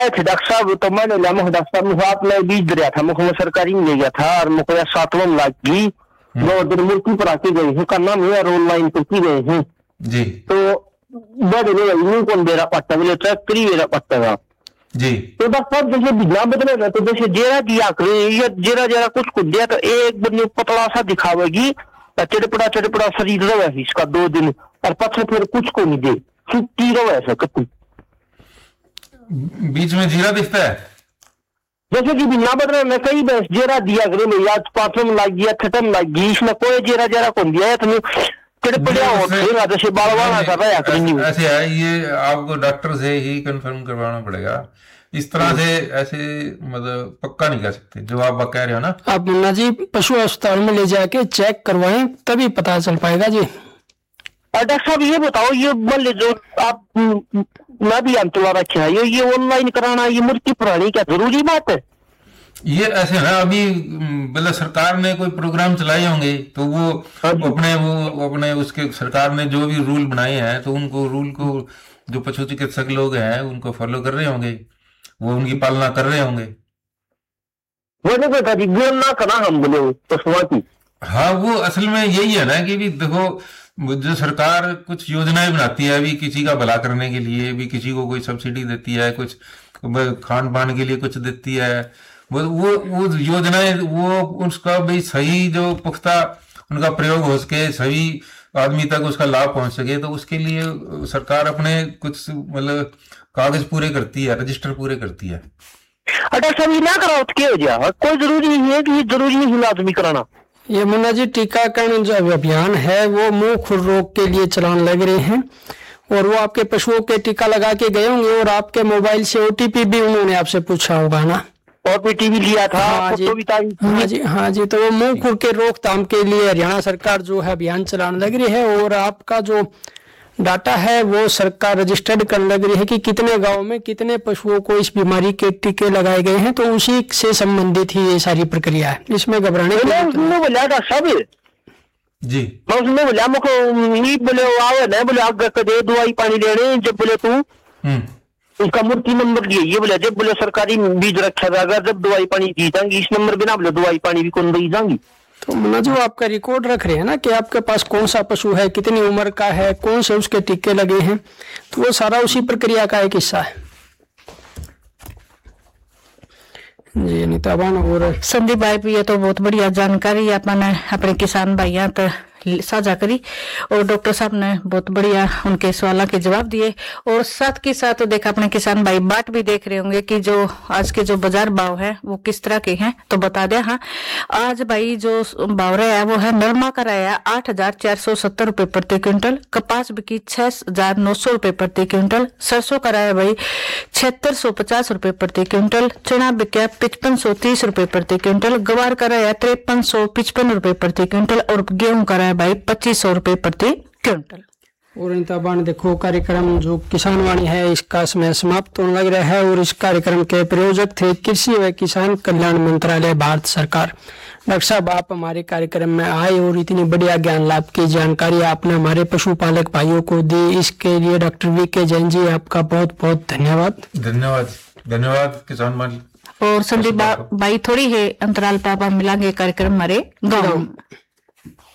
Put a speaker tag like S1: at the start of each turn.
S1: Doctor साहब तो मैंने लिया, मुझे डॉक्टर साहब मुझे आपने बीज दिया था, मुझे सरकारी में ले गया था और मुझे 7वां लाख की 2 दिन मुल्की पर आके गई हूँ, करना नहीं और ऑनलाइन तो की गए हैं
S2: जी।
S1: तो बड़े कौन दे रहा पट्टा बोले चेक करी मेरा पट्टा
S2: जी।
S1: तो डॉक्टर साहब जैसे बिना बदले तो जैसे जेरा दिया करे जेरा जेरा कुछ दिया तो एक बंदे पतला सा दिखावेगी, चटपड़ा शरीर रहे इसका 2 दिन और पछे फिर कुछ को नहीं दे, छुट्टी रहे ऐसा कति
S2: बीच में जीरा दिखता है
S1: जैसे कि बिना बदले मैं कई बस जेरा दिया करे मैं याद 5वां लाग गया 6वां लाग गई, इसमें कोई जेरा जेरा कौन दिया है तुम्हें चटपड़ा होगा जैसे बालवाना कर रहा है।
S2: ऐसे है, ये आपको डॉक्टर से ही कंफर्म करवाना पड़ेगा, इस तरह से ऐसे मतलब पक्का नहीं कह सकते जो आप कह रहे हो ना।
S3: आप मुन्ना जी पशु अस्पताल में ले जाके चेक करवाएं तभी पता चल पाएगा जी।
S1: डॉक्टर साहब ये बताओ, ये मान लीजिए आप मैं भी अंतला रखा है ये ऑनलाइन कराना ये मूर्ति पुरानी क्या जरूरी बात है?
S2: ये ऐसे ना अभी मतलब सरकार ने कोई प्रोग्राम चलाए होंगे तो वो अपने उसके सरकार ने जो भी रूल बनाए हैं तो उनको रूल को जो पशु चिकित्सक लोग हैं उनको फॉलो कर रहे होंगे, वो उनकी पालना कर रहे होंगे।
S1: वो नहीं पता जी गोल ना करना हम बोले पशुओं की।
S2: हाँ वो असल में यही है ना कि भी देखो जो सरकार कुछ योजनाएं बनाती है अभी किसी का भला करने के लिए, भी किसी को कोई सब्सिडी देती है, कुछ खान पान के लिए कुछ देती है, वो योजनाएं वो उसका भाई सही जो पुख्ता उनका प्रयोग हो सके, सही आदमी तक उसका लाभ पहुंच सके, तो उसके लिए सरकार अपने कुछ मतलब कागज पूरे करती है, रजिस्टर पूरे करती है।
S1: अगर सभी ना कराओ तो क्या हो जाएगा? कोई जरूरी नहीं है कि जरूरी नहीं आदमी कराना।
S3: ये मुन्ना जी टीकाकरण जो अभियान है वो मुंह खुर रोग के लिए चलान लग रहे हैं और वो आपके पशुओं के टीका लगा के गए होंगे और आपके मोबाइल से OTP भी उन्होंने आपसे पूछा होगा ना?
S1: OTP भी लिया था।
S3: हाँ जी तो वो मुंह खुर के रोकथाम के लिए हरियाणा सरकार जो है अभियान चलाने लग रही है और आपका जो डाटा है वो सरकार रजिस्टर्ड करने लग रही है कि कितने गांव में कितने पशुओं को इस बीमारी के टीके लगाए गए हैं, तो उसी से संबंधित ही ये सारी प्रक्रिया है, इसमें घबराने की
S1: सब जी। मैं उसने बोला मुझको बोले आओ ना बोले आग दे दवाई पानी लेने, जब बोले तू उसका मूर्ति नंबर लिए ये बोले जब बोले सरकारी बीज रखा जाएगा जब दवाई पानी दी जाएंगी इस नंबर बिना बोले दवाई पानी भी कौन दी जाएंगी।
S3: तो मुन्ना जी आपका रिकॉर्ड रख रहे हैं ना कि आपके पास कौन सा पशु है, कितनी उम्र का है, कौन से उसके टीके लगे हैं, तो वो सारा उसी प्रक्रिया का एक हिस्सा है जी। अनीता बान और
S4: संदीप भाई भी ये तो बहुत बढ़िया जानकारी आपने अपने किसान भाइयों तक साझा करी और डॉक्टर साहब ने बहुत बढ़िया उनके सवालों के जवाब दिए और साथ के साथ देखा अपने किसान भाई बाट भी देख रहे होंगे कि जो आज के जो बाजार भाव है वो किस तरह के हैं, तो बता दें। हाँ आज भाई जो भाव रहा है वो है नरमा का रहा है 8,470 रुपए प्रति क्विंटल, कपास बिकी 6,900 रुपए प्रति क्विंटल, सरसों का रहा है भाई 7,650 रुपए प्रति क्विंटल, चना बिका 5,530 रुपए प्रति क्विंटल, गवार का रहा है 5,355 रुपए प्रति क्विंटल और गेहूं का रहा है भाई 2,500 रुपए प्रति क्विंटल।
S3: और अनीता बान देखो कार्यक्रम जो किसान वाणी है इसका समय समाप्त होने लग रहा है और इस कार्यक्रम के प्रायोजक थे कृषि व किसान कल्याण मंत्रालय भारत सरकार। डॉक्टर साहब आप हमारे कार्यक्रम में आए और इतनी बढ़िया ज्ञान लाभ की जानकारी आपने हमारे पशुपालक भाइयों को दी, इसके लिए डॉक्टर VK जैन जी आपका बहुत बहुत धन्यवाद।
S2: धन्यवाद किसान मालिक।
S4: और संदीप भाई थोड़ी है अंतराल पे आप मिलांगे कार्यक्रम हमारे गाँव।